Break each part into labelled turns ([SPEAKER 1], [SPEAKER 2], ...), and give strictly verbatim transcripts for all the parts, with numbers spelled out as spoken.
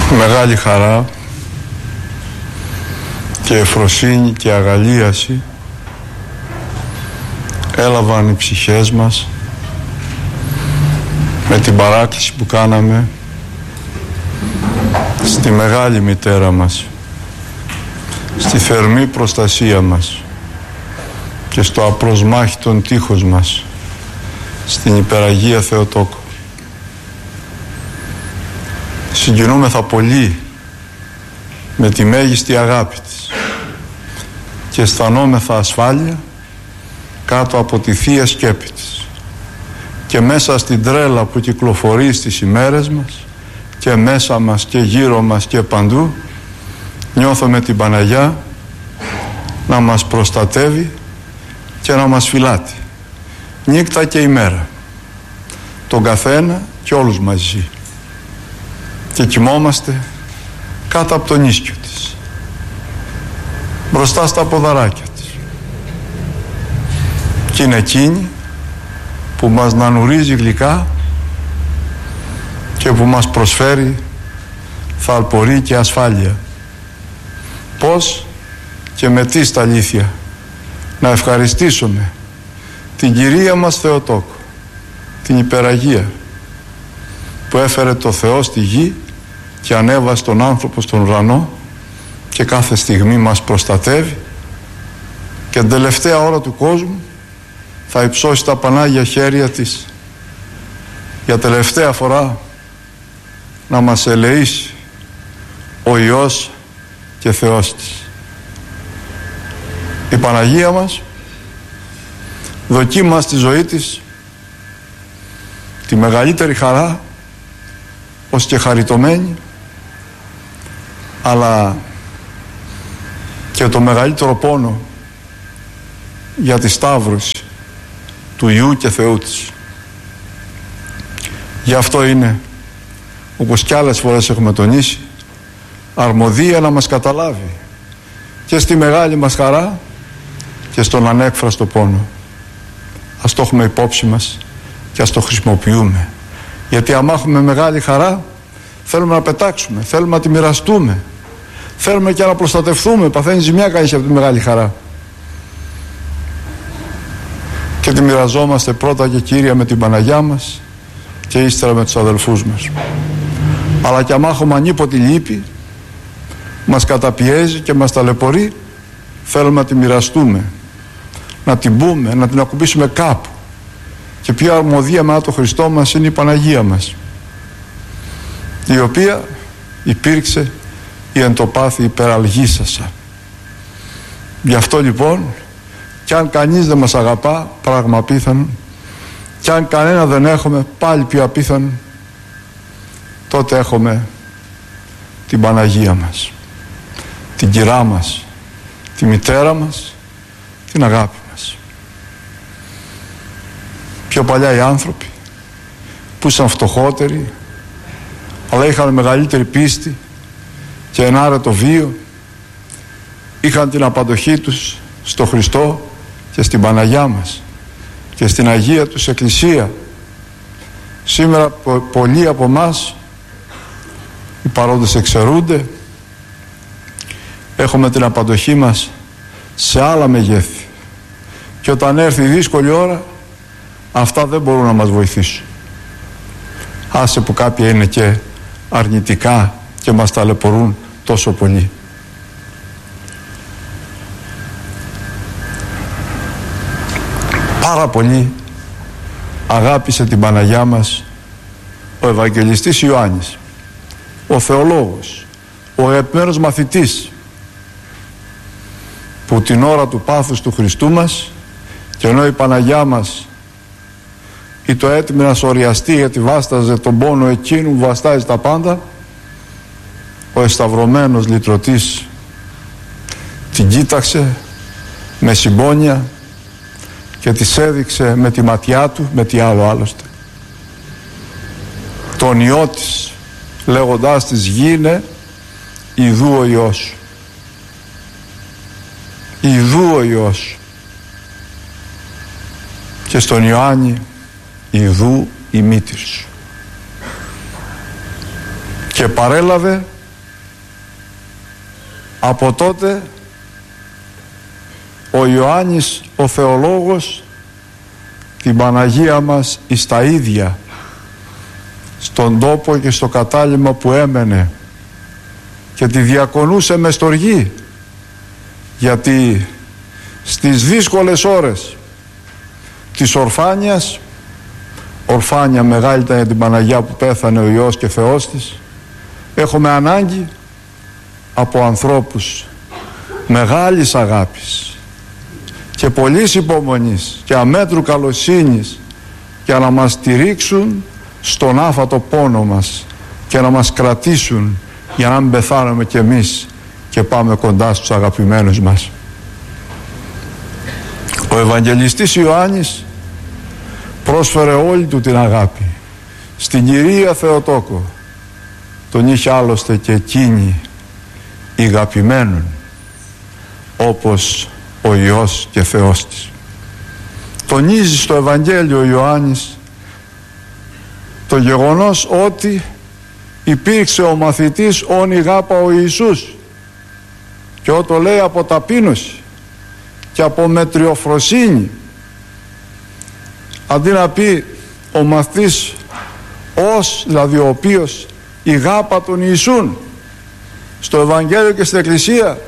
[SPEAKER 1] Μεγάλη χαρά και ευφροσύνη και αγαλίαση έλαβαν οι ψυχές μας με την παράκληση που κάναμε στη Μεγάλη Μητέρα μας, στη θερμή προστασία μας και στο απροσμάχητον τείχος μας, στην Υπεραγία Θεοτόκο. Συγκινούμεθα πολύ με τη μέγιστη αγάπη της και αισθανόμεθα ασφάλεια κάτω από τη Θεία Σκέπη της και μέσα στην τρέλα που κυκλοφορεί στις ημέρες μας και μέσα μας και γύρω μας και παντού νιώθουμε την Παναγιά να μας προστατεύει και να μας φυλάτει νύχτα και ημέρα, τον καθένα και όλους μαζί, και κοιμόμαστε κάτω από τον ίσκιο της, μπροστά στα ποδαράκια της, και είναι εκείνη που μας νανουρίζει γλυκά και που μας προσφέρει θαλπορή και ασφάλεια. Πώς και με τι στα αλήθεια να ευχαριστήσουμε την Κυρία μας Θεοτόκο, την Υπεραγία, που έφερε το Θεό στη γη και ανέβασε τον άνθρωπο στον ουρανό και κάθε στιγμή μας προστατεύει, και την τελευταία ώρα του κόσμου θα υψώσει τα Πανάγια χέρια της για τελευταία φορά να μας ελεήσει ο Υιός και Θεός της. Η Παναγία μας δοκίμασε στη ζωή της τη μεγαλύτερη χαρά ως και χαριτωμένη, αλλά και το μεγαλύτερο πόνο για τη σταύρωση του Υιού και Θεού της. Γι' αυτό είναι, όπως κι άλλες φορές έχουμε τονίσει, αρμοδία να μας καταλάβει και στη μεγάλη μας χαρά και στον ανέκφραστο πόνο. Ας το έχουμε υπόψη μας και ας το χρησιμοποιούμε, γιατί άμα έχουμε μεγάλη χαρά θέλουμε να πετάξουμε, θέλουμε να τη μοιραστούμε, θέλουμε και να προστατευτούμε. Παθαίνει ζημιά κανείς από τη μεγάλη χαρά και τη μοιραζόμαστε πρώτα και κύρια με την Παναγιά μας και ύστερα με τους αδελφούς μας. Αλλά και άμα έχουμε ανίποτη λύπη, μας καταπιέζει και μας ταλαιπωρεί, θέλουμε να τη μοιραστούμε, να την πούμε, να την ακουμπήσουμε κάπου. Και πιο αρμοδία μετά το Χριστό μας είναι η Παναγία μας, η οποία υπήρξε η εν το πάθη υπεραλγήσασα. Γι' αυτό λοιπόν, κι αν κανείς δεν μας αγαπά, πράγμα απίθανο, κι αν κανένα δεν έχουμε, πάλι πιο απίθανο, τότε έχουμε την Παναγία μας, την Κυρά μας, τη Μητέρα μας, την αγάπη μας. Πιο παλιά οι άνθρωποι που ήσαν φτωχότεροι αλλά είχαν μεγαλύτερη πίστη και ενάρετο βίο, είχαν την απαντοχή τους στο Χριστό και στην Παναγιά μας και στην Αγία τους Εκκλησία. Σήμερα πο, πολλοί από εμάς, οι παρόντες εξαιρούνται, έχουμε την απαντοχή μας σε άλλα μεγέθη, και όταν έρθει η δύσκολη ώρα αυτά δεν μπορούν να μας βοηθήσουν. Άσε που κάποια είναι και αρνητικά και μας ταλαιπωρούν τόσο πολύ. Πάρα πολύ αγάπησε την Παναγιά μας ο Ευαγγελιστής Ιωάννης, ο θεολόγος, ο αγαπημένος μαθητής, που την ώρα του πάθους του Χριστού μας, και ενώ η Παναγιά μας ή το έτοιμο να σοριαστεί γιατί βάσταζε τον πόνο εκείνου που βαστάζει τα πάντα, ο εσταυρωμένος λυτρωτής την κοίταξε με συμπόνια και της έδειξε με τη ματιά του, με τι άλλο άλλωστε, τον Υιό της, λέγοντάς της γίνε ιδού ο Υιός σου, ιδού ο Υιός σου. Και στον Ιωάννη ιδού η μήτηρ σου. Και παρέλαβε Από τότε ο Ιωάννης ο θεολόγος την Παναγία μας εις τα ίδια, στον τόπο και στο κατάλημα που έμενε, και τη διακονούσε με στοργή, γιατί στις δύσκολες ώρες της ορφάνιας, ορφάνια μεγάλη ήταν για την Παναγιά που πέθανε ο Υιός και Θεός της, έχουμε ανάγκη από ανθρώπους μεγάλης αγάπης και πολλής υπομονής και αμέτρου καλοσύνης, για να μας στηρίξουν στον άφατο πόνο μας και να μας κρατήσουν για να μην πεθάνουμε κι εμείς και πάμε κοντά στους αγαπημένους μας. Ο Ευαγγελιστής Ιωάννης πρόσφερε όλη του την αγάπη στην Κυρία Θεοτόκο. Τον είχε άλλωστε και εκείνη η αγαπημένον, όπως ο Υιός και Θεός της. Τονίζει στο Ευαγγέλιο ο Ιωάννης το γεγονός ότι υπήρξε ο μαθητής όν ηγάπα ο Ιησούς, και ό,τι λέει από ταπείνωση και από μετριοφροσύνη, αντί να πει ο μαθητής ως, δηλαδή ο οποίος ηγάπα τον Ιησούν, στο Ευαγγέλιο και στην Εκκλησία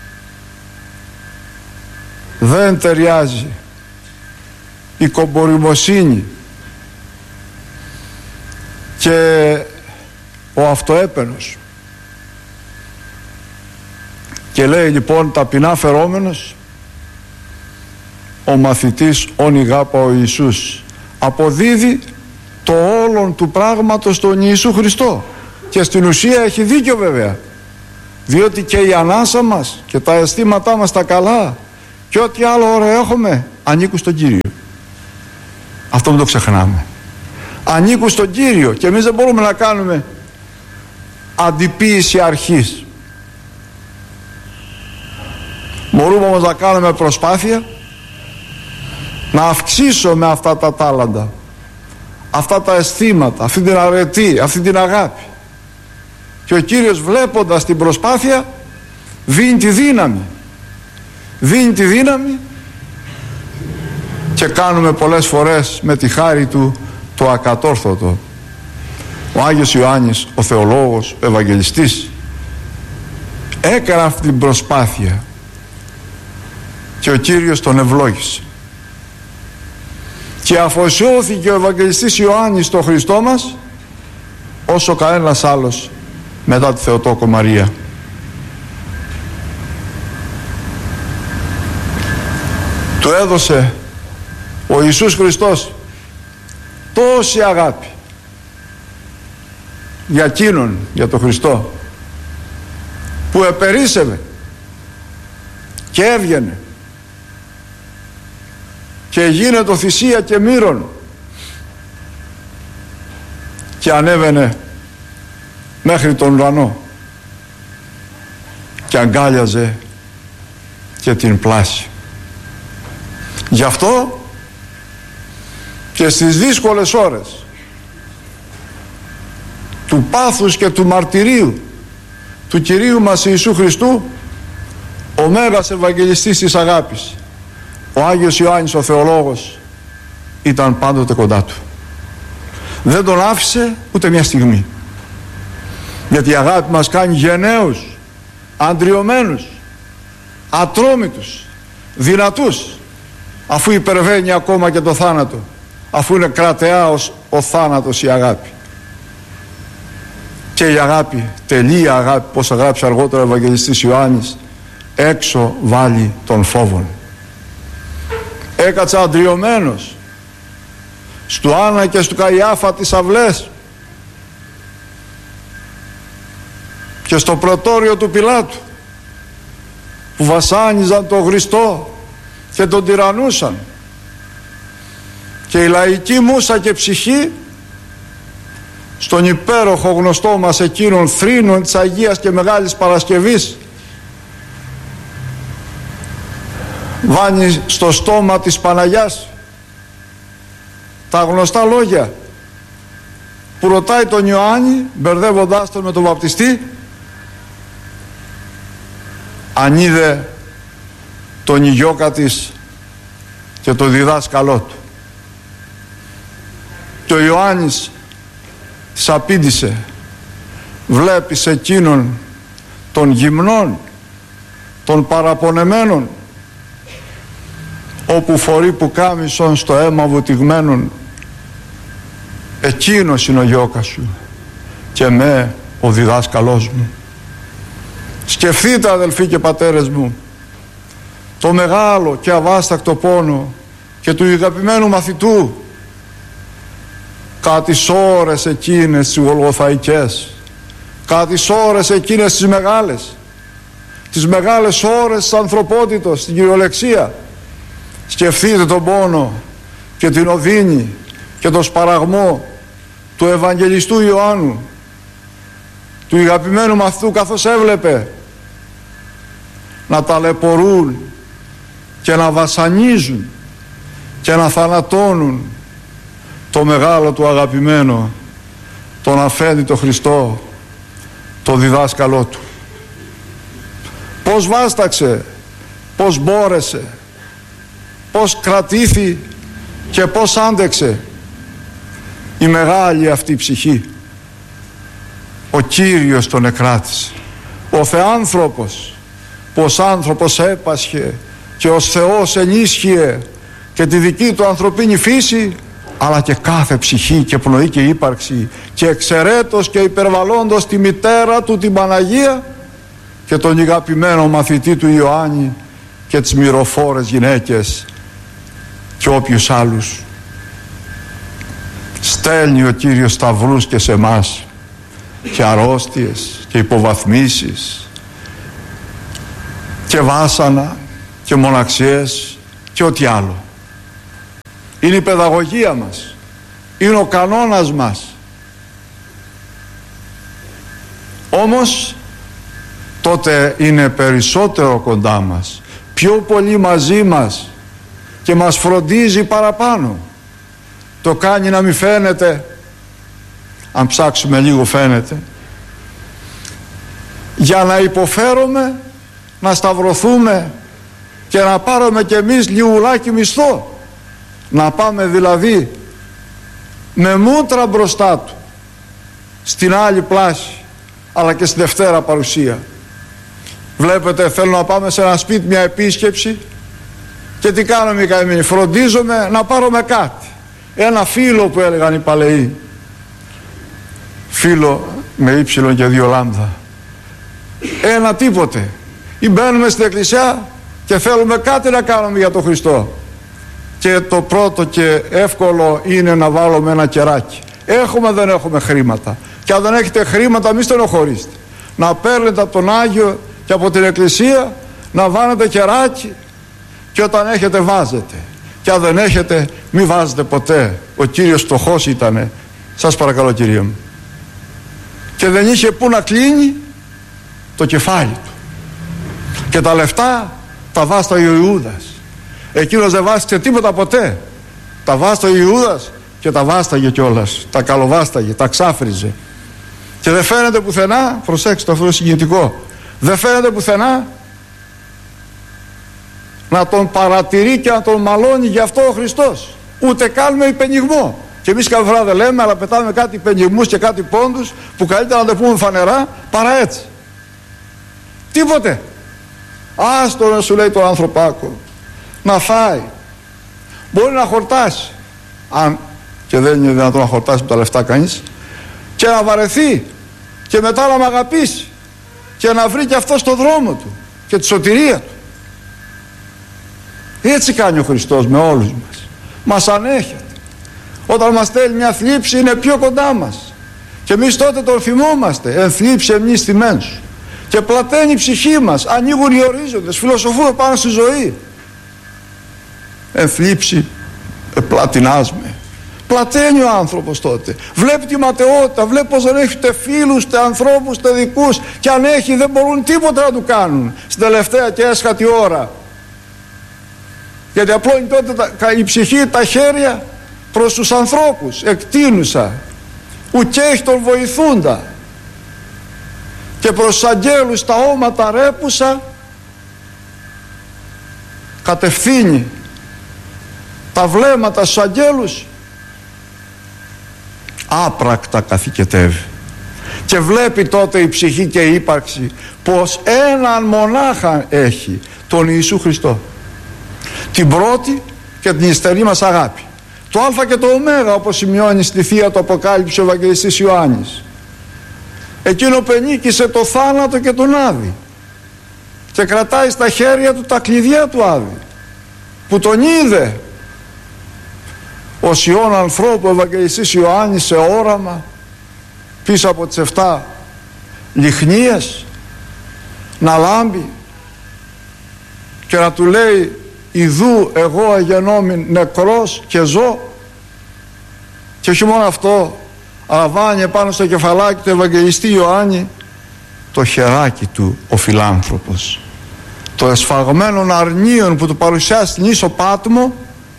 [SPEAKER 1] δεν ταιριάζει η κομπορημοσύνη και ο αυτοέπαινος. Και λέει λοιπόν ταπεινά φερόμενος, ο μαθητής όν ηγάπα ο Ιησούς, αποδίδει το όλον του πράγματος στον Ιησού Χριστό, και στην ουσία έχει δίκιο βέβαια, διότι και η ανάσα μας και τα αισθήματά μας τα καλά και ό,τι άλλο ωραίο έχουμε ανήκουν στον Κύριο. Αυτό μην το ξεχνάμε. Ανήκουν στον Κύριο και εμείς δεν μπορούμε να κάνουμε αντιποίηση αρχής. Μπορούμε όμως να κάνουμε προσπάθεια να αυξήσουμε αυτά τα τάλαντα, αυτά τα αισθήματα, αυτή την αρετή, αυτή την αγάπη. Και ο Κύριος, βλέποντας την προσπάθεια, δίνει τη δύναμη. Δίνει τη δύναμη και κάνουμε πολλές φορές με τη χάρη Του το ακατόρθωτο. Ο Άγιος Ιωάννης, ο θεολόγος, ο Ευαγγελιστής, έκανε αυτή την προσπάθεια και ο Κύριος τον ευλόγησε. Και αφοσιώθηκε ο Ευαγγελιστής Ιωάννης στο Χριστό μας όσο κανένας άλλος μετά τη Θεοτόκο Μαρία. Του έδωσε ο Ιησούς Χριστός τόση αγάπη για εκείνον, για τον Χριστό, που επερίσσευε και έβγαινε και γίνεται θυσία και μύρον και ανέβαινε μέχρι τον ουρανό και αγκάλιαζε και την πλάση. Γι' αυτό και στις δύσκολες ώρες του πάθους και του μαρτυρίου του Κυρίου μας Ιησού Χριστού, ο Μέγας Ευαγγελιστής της αγάπης, ο Άγιος Ιωάννης ο θεολόγος, ήταν πάντοτε κοντά του. Δεν τον άφησε ούτε μια στιγμή, γιατί η αγάπη μας κάνει γενναίους, αντριωμένους, ατρόμητους, δυνατούς, αφού υπερβαίνει ακόμα και το θάνατο, αφού είναι κρατεάος ο θάνατος η αγάπη. Και η αγάπη, τελεία αγάπη, πως αγάπησε αργότερα ο Ευαγγελιστής Ιωάννης, έξω βάλει τον φόβον. Έκατσε αντριωμένος στου Άννα και στου Καϊάφα τις αυλές και στο πρωτόριο του Πιλάτου, που βασάνιζαν τον Χριστό και τον τυραννούσαν, και η λαϊκή μούσα και ψυχή στον υπέροχο γνωστό μας εκείνον θρήνων της Αγίας και Μεγάλης Παρασκευής βάνει στο στόμα της Παναγιάς τα γνωστά λόγια που ρωτάει τον Ιωάννη, μπερδεύοντάς τον με τον βαπτιστή, αν είδε τον ηγιώκα της και τον διδάσκαλό του. Και ο Ιωάννης της απήντησε, βλέπεις εκείνον των γυμνών, των παραπονεμένων, όπου φορεί πουκάμισον στο αίμα βουτυγμένον, εκείνος είναι ο γιώκας σου και με ο διδάσκαλός μου. Σκεφτείτε, αδελφοί και πατέρες μου, το μεγάλο και αβάστακτο πόνο και του αγαπημένου μαθητού κατά τις ώρες εκείνες τις γολγοθαϊκές, κατά τις ώρες εκείνες τις μεγάλες, τις μεγάλες ώρες της ανθρωπότητος, στην κυριολεξία. Σκεφτείτε τον πόνο και την οδύνη και τον σπαραγμό του Ευαγγελιστού Ιωάννου, του αγαπημένου μαθητού, καθώς έβλεπε να ταλαιπωρούν και να βασανίζουν και να θανατώνουν το μεγάλο του αγαπημένο, τον αφέντη τον Χριστό, το διδάσκαλό του. Πώς βάσταξε, πώς μπόρεσε, πώς κρατήθη και πώς άντεξε η μεγάλη αυτή ψυχή. Ο Κύριος τον εκράτησε, ο Θεάνθρωπος, πως άνθρωπος έπασχε και ως Θεός ενίσχυε και τη δική του ανθρωπίνη φύση, αλλά και κάθε ψυχή και πνοή και ύπαρξη, και εξαιρέτως και υπερβαλλόντος τη μητέρα του, την Παναγία, και τον αγαπημένο μαθητή του Ιωάννη και τις μυροφόρες γυναίκες και όποιους άλλους. Στέλνει ο Κύριος σταυρούς και σε εμάς, και αρρώστιες και υποβαθμίσεις και βάσανα και μοναξιές και ό,τι άλλο. Είναι η παιδαγωγία μας, είναι ο κανόνας μας. Όμως τότε είναι περισσότερο κοντά μας, πιο πολύ μαζί μας και μας φροντίζει παραπάνω. Το κάνει να μην φαίνεται, αν ψάξουμε λίγο φαίνεται, για να υποφέρουμε, να σταυρωθούμε και να πάρουμε κι εμείς λιγουλάκι μισθό, να πάμε δηλαδή με μούτρα μπροστά του στην άλλη πλάση, αλλά και στη Δευτέρα παρουσία. Βλέπετε, θέλω να πάμε σε ένα σπίτι, μια επίσκεψη, και τι κάνουμε οι καημένοι? Φροντίζομαι να πάρουμε κάτι, ένα φύλλο που έλεγαν οι παλαιοί, φύλλο με ύψιλον και δύο λάμδα, ένα τίποτε. Ή μπαίνουμε στην εκκλησιά και θέλουμε κάτι να κάνουμε για τον Χριστό, και το πρώτο και εύκολο είναι να βάλουμε ένα κεράκι. Έχουμε, δεν έχουμε χρήματα, και αν δεν έχετε χρήματα μη στενοχωρήστε, να παίρνετε από τον Άγιο και από την εκκλησία να βάλετε κεράκι, και όταν έχετε βάζετε, και αν δεν έχετε μη βάζετε ποτέ. Ο Κύριος φτωχός ήτανε, σας παρακαλώ Κύριε μου, και δεν είχε που να κλείνει το κεφάλι του, και τα λεφτά τα βάσταγε ο Ιούδας. Εκείνος δεν βάστηκε τίποτα ποτέ, τα βάσταγε ο Ιούδας, και τα βάσταγε κιόλας, τα καλοβάσταγε, τα ξάφριζε, και δεν φαίνεται πουθενά, προσέξτε, αυτό είναι συγκινητικό, δεν φαίνεται πουθενά να τον παρατηρεί και να τον μαλώνει γι' αυτό ο Χριστός, ούτε καν με υπενιγμό. Και εμείς κάθε φορά δεν λέμε, αλλά πετάμε κάτι υπενιγμούς και κάτι πόντους που καλύτερα να το πούμε φανερά παρά έτσι. Τίποτε. Άστο να σου λέει το ανθρωπάκο να φάει, μπορεί να χορτάσει, αν και δεν είναι δυνατόν να χορτάσει με τα λεφτά κανείς, και να βαρεθεί, και μετά να μ' αγαπήσει, και να βρει και αυτό στο δρόμο του και τη σωτηρία του. Έτσι κάνει ο Χριστός με όλους μας, μας ανέχεται. Όταν μας στέλνει μια θλίψη είναι πιο κοντά μας, και εμείς τότε τον θυμόμαστε, εν θλίψη εμείς τιμέν σου, και πλαταίνει η ψυχή μας, ανοίγουν οι ορίζοντες, φιλοσοφούμε πάνω στη ζωή. Εν θλίψη πλατινάς με. Πλαταίνει ο άνθρωπος τότε, βλέπει τη ματαιότητα, βλέπει πως δεν έχει τε φίλους, τε ανθρώπους, τε δικούς, και αν έχει δεν μπορούν τίποτα να του κάνουν στην τελευταία και έσχατη ώρα, γιατί απλώνει τότε τα, η ψυχή τα χέρια προς τους ανθρώπους, εκτείνουσα, ουκέ έχει τον βοηθούντα, και προς τους αγγέλους τα όματα ρέπουσα, κατευθύνει τα βλέμματα στους αγγέλους, άπρακτα καθηκετεύει και βλέπει τότε η ψυχή και η ύπαρξη πως έναν μονάχα έχει, τον Ιησού Χριστό, την πρώτη και την υστερή μας αγάπη, το α και το ω, όπως σημειώνει στη Θεία του Αποκάλυψη ο Ευαγγελιστής Ιωάννης, εκείνο που ενίκησε το θάνατο και τον Άδη και κρατάει στα χέρια του τα κλειδιά του Άδη, που τον είδε ως Υιόν ανθρώπου ο Ευαγγελιστής Ιωάννης σε όραμα πίσω από τις εφτά λιχνίες να λάμπει και να του λέει «Ιδού εγώ αγενόμην νεκρός και ζω». Και όχι μόνο αυτό, αβάνει πάνω στο κεφαλάκι του Ευαγγελιστή Ιωάννη το χεράκι του ο φιλάνθρωπος, το εσφαγμένων αρνίων που του παρουσιάσει στην ίσο Πάτμο,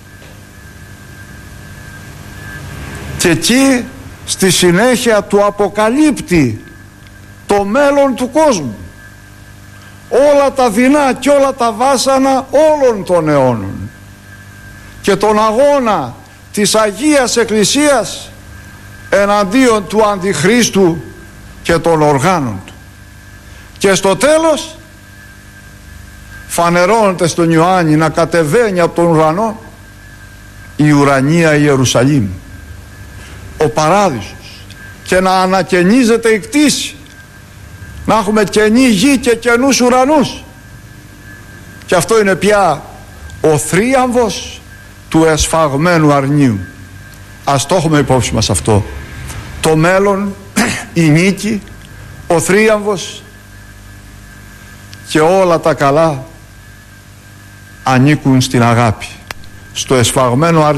[SPEAKER 1] και εκεί στη συνέχεια του αποκαλύπτει το μέλλον του κόσμου, όλα τα δεινά και όλα τα βάσανα όλων των αιώνων και τον αγώνα της Αγίας Εκκλησίας εναντίον του Αντιχρίστου και των οργάνων του. Και στο τέλος φανερώνεται στον Ιωάννη να κατεβαίνει από τον ουρανό η ουρανία Ιερουσαλήμ, ο παράδεισος, και να ανακαινίζεται η κτήση, να έχουμε καινή γη και καινούς ουρανούς. Και αυτό είναι πια ο θρίαμβος του εσφαγμένου αρνίου. Ας το έχουμε υπόψη μας αυτό. Το μέλλον, η νίκη, ο θρίαμβος και όλα τα καλά ανήκουν στην αγάπη, στο εσφαγμένο αρνίο.